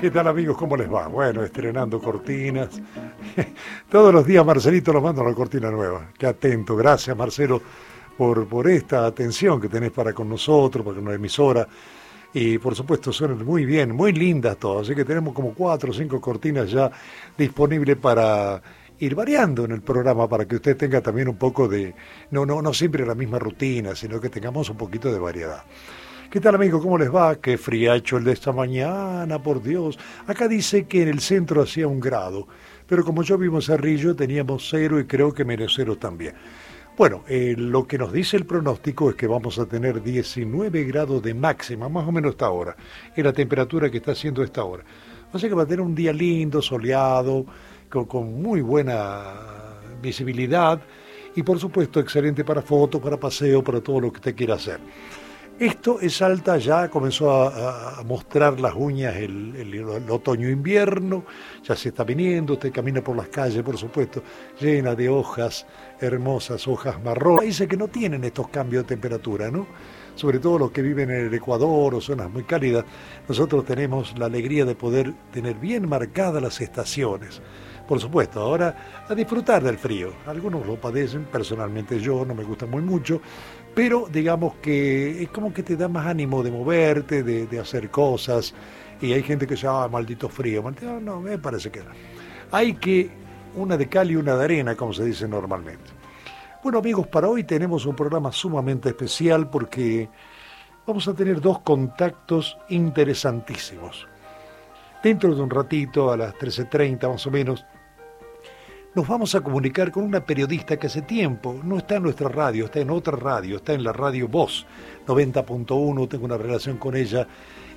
¿Qué tal, amigos? ¿Cómo les va? Bueno, estrenando cortinas. Todos los días Marcelito nos manda una cortina nueva. Qué atento. Gracias, Marcelo, por esta atención que tenés para con nosotros, para con la emisora. Y por supuesto suenan muy bien, muy lindas todas. Así que tenemos como 4 o 5 cortinas ya disponibles para ir variando en el programa, para que usted tenga también un poco de, no siempre la misma rutina, sino que tengamos un poquito de variedad. ¿Qué tal, amigo? ¿Cómo les va? Qué friacho el de esta mañana, por Dios. Acá dice que en el centro hacía 1 grado, pero como yo vivo en Cerrillo teníamos 0 y creo que -0 también. Bueno, lo que nos dice el pronóstico es que vamos a tener 19 grados de máxima, más o menos esta hora, es la temperatura que está haciendo esta hora. O sea que va a tener un día lindo, soleado, con muy buena visibilidad y por supuesto excelente para fotos, para paseo, para todo lo que usted quiera hacer. Esto es Salta, ya comenzó a mostrar las uñas el otoño-invierno, ya se está viniendo, usted camina por las calles, por supuesto, llena de hojas, hermosas hojas marrones. Países que no tienen estos cambios de temperatura, ¿no? Sobre todo los que viven en el Ecuador o zonas muy cálidas, nosotros tenemos la alegría de poder tener bien marcadas las estaciones. Por supuesto, ahora a disfrutar del frío. Algunos lo padecen, personalmente yo no me gusta muy mucho, pero digamos que es como que te da más ánimo de moverte, de hacer cosas, y hay gente que dice, maldito frío, no, me parece que no. Hay que una de cal y una de arena, como se dice normalmente. Bueno, amigos, para hoy tenemos un programa sumamente especial porque vamos a tener 2 contactos interesantísimos. Dentro de un ratito, a las 13:30 más o menos, nos vamos a comunicar con una periodista que hace tiempo no está en nuestra radio, está en otra radio, está en la radio Voz 90.1, tengo una relación con ella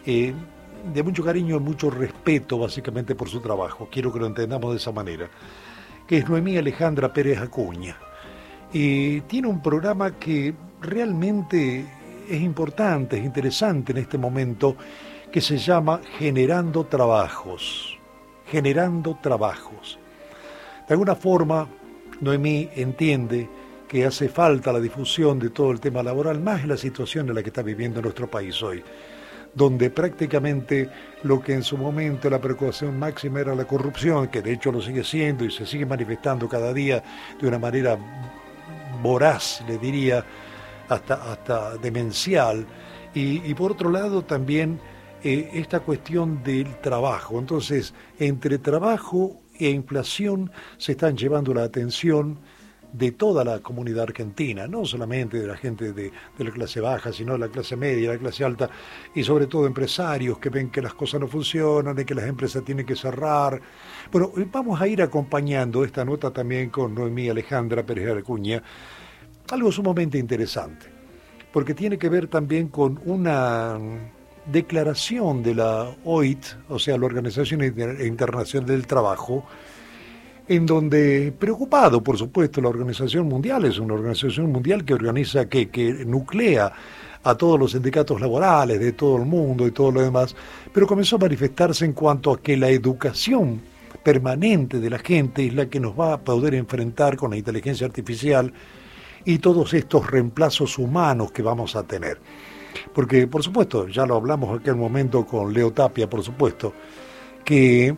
de mucho cariño y mucho respeto básicamente por su trabajo, quiero que lo entendamos de esa manera, que es Noemí Alejandra Pérez Acuña. Tiene un programa que realmente es importante, es interesante en este momento, que se llama Generando Trabajos. Generando Trabajos. De alguna forma, Noemí entiende que hace falta la difusión de todo el tema laboral, más en la situación en la que está viviendo nuestro país hoy, donde prácticamente lo que en su momento la preocupación máxima era la corrupción, que de hecho lo sigue siendo y se sigue manifestando cada día de una manera voraz, le diría, hasta demencial, y por otro lado también esta cuestión del trabajo. Entonces, entre trabajo e inflación se están llevando la atención de toda la comunidad argentina, no solamente de la gente de la clase baja, sino de la clase media, la clase alta, y sobre todo empresarios que ven que las cosas no funcionan y que las empresas tienen que cerrar. Bueno, vamos a ir acompañando esta nota también con Noemí Alejandra Pérez Acuña, algo sumamente interesante, porque tiene que ver también con una declaración de la OIT, o sea, la Organización Internacional del Trabajo, en donde, preocupado, por supuesto, la Organización Mundial es una organización mundial que organiza, que nuclea a todos los sindicatos laborales de todo el mundo y todo lo demás, pero comenzó a manifestarse en cuanto a que la educación permanente de la gente es la que nos va a poder enfrentar con la inteligencia artificial y todos estos reemplazos humanos que vamos a tener. Porque, por supuesto, ya lo hablamos en aquel momento con Leo Tapia, por supuesto, que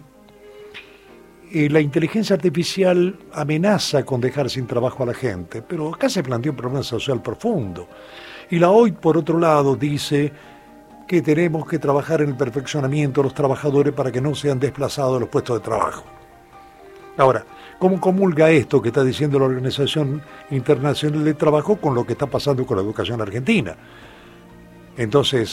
la inteligencia artificial amenaza con dejar sin trabajo a la gente, pero acá se plantea un problema social profundo. Y la OIT, por otro lado, dice que tenemos que trabajar en el perfeccionamiento de los trabajadores para que no sean desplazados de los puestos de trabajo. Ahora, ¿cómo comulga esto que está diciendo la Organización Internacional del Trabajo con lo que está pasando con la educación argentina? Entonces,